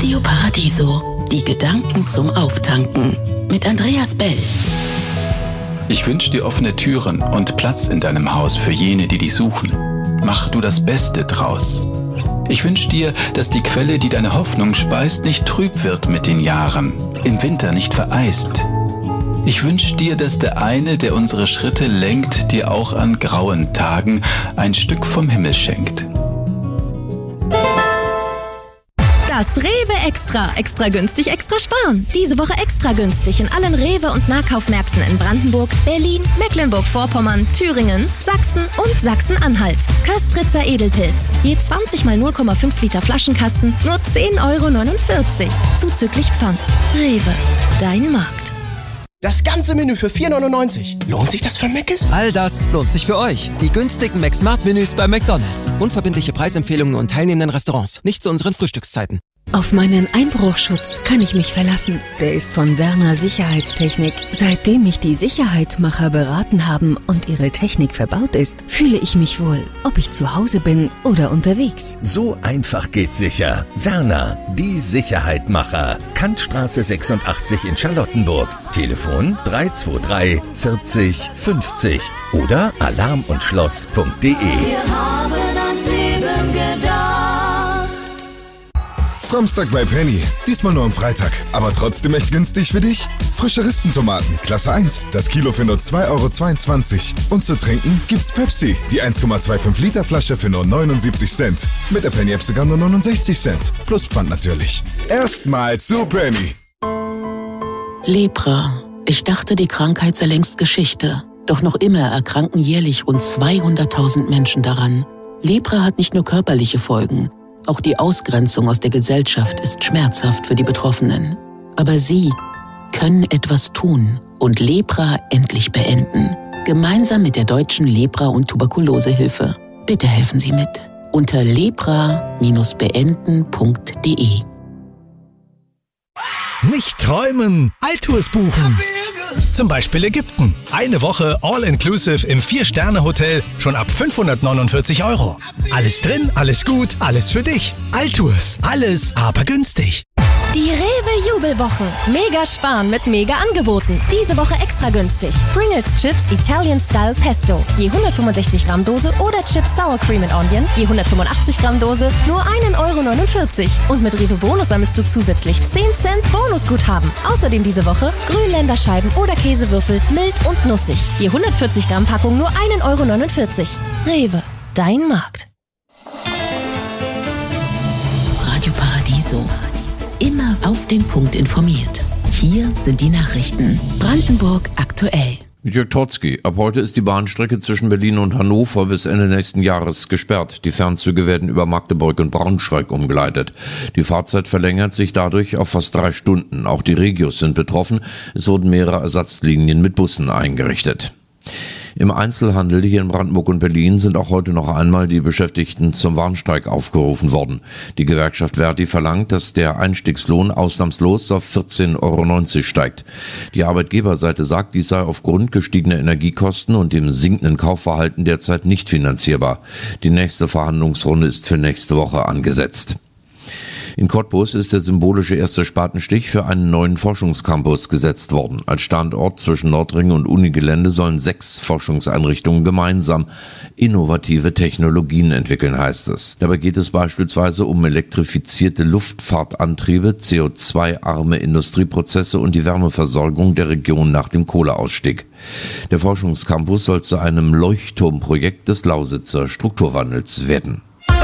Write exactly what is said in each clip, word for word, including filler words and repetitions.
Radio Paradiso. Die Gedanken zum Auftanken. Mit Andreas Bell. Ich wünsche dir offene Türen und Platz in deinem Haus für jene, die dich suchen. Mach du das Beste draus. Ich wünsche dir, dass die Quelle, die deine Hoffnung speist, nicht trüb wird mit den Jahren, im Winter nicht vereist. Ich wünsche dir, dass der eine, der unsere Schritte lenkt, dir auch an grauen Tagen ein Stück vom Himmel schenkt. Das Rewe Extra. Extra günstig, extra sparen. Diese Woche extra günstig in allen Rewe- und Nahkaufmärkten in Brandenburg, Berlin, Mecklenburg-Vorpommern, Thüringen, Sachsen und Sachsen-Anhalt. Köstritzer Edelpilz. Je zwanzig mal null Komma fünf Liter Flaschenkasten, nur zehn Euro neunundvierzig. Zuzüglich Pfand. Rewe. Dein Markt. Das ganze Menü für vier neunundneunzig. Lohnt sich das für Mc's? All das lohnt sich für euch. Die günstigen McSmart-Menüs bei McDonald's. Unverbindliche Preisempfehlungen und teilnehmenden Restaurants. Nicht zu unseren Frühstückszeiten. Auf meinen Einbruchschutz kann ich mich verlassen. Der ist von Werner Sicherheitstechnik. Seitdem mich die Sicherheitmacher beraten haben und ihre Technik verbaut ist, fühle ich mich wohl, ob ich zu Hause bin oder unterwegs. So einfach geht sicher. Werner, die Sicherheitmacher. Kantstraße sechsundachtzig in Charlottenburg. Telefon drei zwei drei vierzig fünfzig oder alarmundschloss punkt de. Wir haben ans Leben gedacht. Samstag bei Penny. Diesmal nur am Freitag. Aber trotzdem echt günstig für dich? Frische Rispentomaten, Klasse eins. Das Kilo für nur zwei Euro zweiundzwanzig. Und zu trinken gibt's Pepsi. Die eins Komma fünfundzwanzig Liter Flasche für nur neunundsiebzig Cent. Mit der Penny-App sogar nur neunundsechzig Cent. Plus Pfand natürlich. Erstmal zu Penny. Lepra. Ich dachte, die Krankheit sei längst Geschichte. Doch noch immer erkranken jährlich rund zweihunderttausend Menschen daran. Lepra hat nicht nur körperliche Folgen. Auch die Ausgrenzung aus der Gesellschaft ist schmerzhaft für die Betroffenen. Aber Sie können etwas tun und Lepra endlich beenden. Gemeinsam mit der Deutschen Lepra- und Tuberkulosehilfe. Bitte helfen Sie mit. Unter lepra Bindestrich beenden Punkt de. Nicht träumen, Alltours buchen. Zum Beispiel Ägypten. Eine Woche All-Inclusive im vier-Sterne-Hotel schon ab fünfhundertneunundvierzig Euro. Alles drin, alles gut, alles für dich. Alltours, alles aber günstig. Die Rewe-Jubelwochen. Mega sparen mit Mega-Angeboten. Diese Woche extra günstig. Pringles Chips Italian Style Pesto. Je hundertfünfundsechzig Gramm Dose oder Chips Sour Cream and Onion. Je hundertfünfundachtzig Gramm Dose. Nur ein Euro neunundvierzig. Und mit Rewe Bonus sammelst du zusätzlich zehn Cent Bonusguthaben. Außerdem diese Woche Grünländerscheiben oder Käsewürfel mild und nussig. Je hundertvierzig Gramm Packung nur ein Euro neunundvierzig. Rewe. Dein Markt. Radio Paradiso. Immer auf den Punkt informiert. Hier sind die Nachrichten. Brandenburg aktuell. Mit Jörg Trotzki. Ab heute ist die Bahnstrecke zwischen Berlin und Hannover bis Ende nächsten Jahres gesperrt. Die Fernzüge werden über Magdeburg und Braunschweig umgeleitet. Die Fahrzeit verlängert sich dadurch auf fast drei Stunden. Auch die Regios sind betroffen. Es wurden mehrere Ersatzlinien mit Bussen eingerichtet. Im Einzelhandel hier in Brandenburg und Berlin sind auch heute noch einmal die Beschäftigten zum Warnstreik aufgerufen worden. Die Gewerkschaft Verdi verlangt, dass der Einstiegslohn ausnahmslos auf vierzehn Euro neunzig steigt. Die Arbeitgeberseite sagt, dies sei aufgrund gestiegener Energiekosten und dem sinkenden Kaufverhalten derzeit nicht finanzierbar. Die nächste Verhandlungsrunde ist für nächste Woche angesetzt. In Cottbus ist der symbolische erste Spatenstich für einen neuen Forschungscampus gesetzt worden. Als Standort zwischen Nordring und Unigelände sollen sechs Forschungseinrichtungen gemeinsam innovative Technologien entwickeln, heißt es. Dabei geht es beispielsweise um elektrifizierte Luftfahrtantriebe, C O zwei arme Industrieprozesse und die Wärmeversorgung der Region nach dem Kohleausstieg. Der Forschungscampus soll zu einem Leuchtturmprojekt des Lausitzer Strukturwandels werden.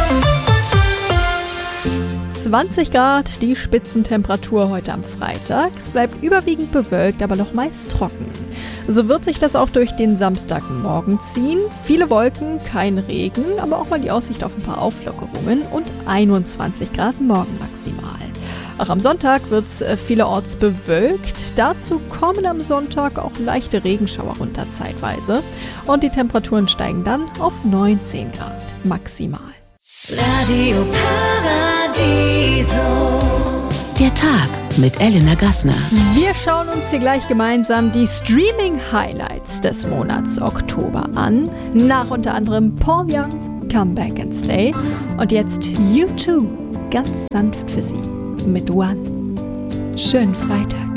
zwanzig Grad, die Spitzentemperatur heute am Freitag. Es bleibt überwiegend bewölkt, aber noch meist trocken. So wird sich das auch durch den Samstagmorgen ziehen. Viele Wolken, kein Regen, aber auch mal die Aussicht auf ein paar Auflockerungen und einundzwanzig Grad morgen maximal. Auch am Sonntag wird es vielerorts bewölkt. Dazu kommen am Sonntag auch leichte Regenschauer runter zeitweise. Und die Temperaturen steigen dann auf neunzehn Grad maximal. Radio Paradiso. Der Tag mit Elena Gassner. Wir schauen uns hier gleich gemeinsam die Streaming-Highlights des Monats Oktober an. Nach unter anderem Paul Young, Come Back and Stay. Und jetzt U zwei, ganz sanft für Sie. mit One. Schönen Freitag.